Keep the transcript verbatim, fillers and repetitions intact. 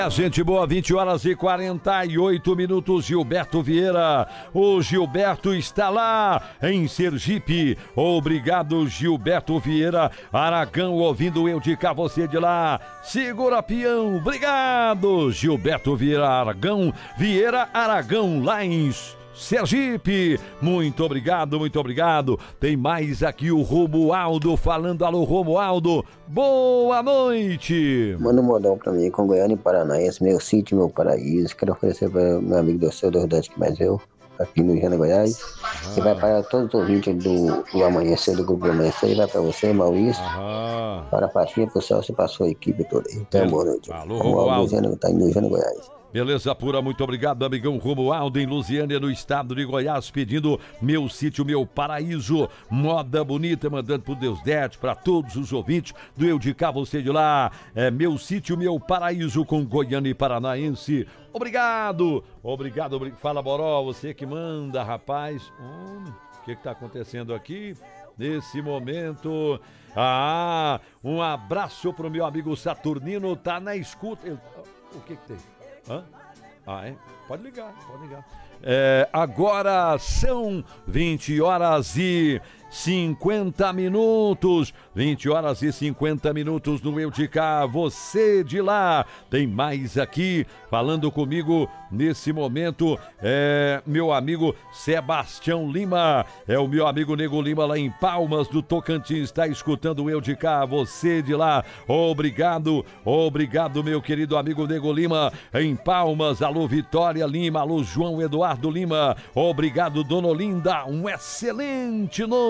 Gente boa, vinte horas e quarenta e oito minutos, Gilberto Vieira. O Gilberto está lá em Sergipe. Obrigado, Gilberto Vieira. Aragão, ouvindo eu de cá, você de lá. Segura, peão. Obrigado, Gilberto Vieira Aragão. Vieira Aragão, lá em Sergipe. Muito obrigado, muito obrigado. Tem mais aqui o Romualdo falando. Alô, Romualdo. Boa noite. Manda um modão pra mim com Goiânia e Paranaense, meu sítio, meu paraíso. Quero oferecer para meu amigo do seu, do Rodante, que mais eu, aqui no Jana, Goiás. Ah. E vai para todos os ouvintes do, do Amanhecer, do Grupo Amanhecer. E vai para você, Maurício. Ah. Para a Paixinha, pro céu, você passou a equipe toda aí. Então, boa noite. Alô, Romualdo. Tá em Jana, Goiás. Beleza pura, muito obrigado, amigão Romualdo, em Lusiânia, no estado de Goiás, pedindo meu sítio, meu paraíso, moda bonita, mandando pro Deus Dete, para todos os ouvintes do Eu de Cá, você de lá, é meu sítio, meu paraíso com Goiânia e Paranaense. Obrigado, obrigado, obrigado. Fala, Boró, você que manda, rapaz. Hum, o que que tá acontecendo aqui? Nesse momento, ah, um abraço pro meu amigo Saturnino, tá na escuta. Eu, o que que tem? Hã? Ah, é? Pode ligar, pode ligar. É, agora são vinte horas e cinquenta minutos. vinte horas e cinquenta minutos no Eu de Cá, você de lá. Tem mais aqui falando comigo nesse momento. É meu amigo Sebastião Lima. É o meu amigo Nego Lima lá em Palmas do Tocantins. Está escutando o Eu de Cá, você de lá. Obrigado, obrigado, meu querido amigo Nego Lima em Palmas. Alô, Vitória Lima. Alô, João Eduardo Lima. Obrigado, Dona Olinda. Um excelente nome.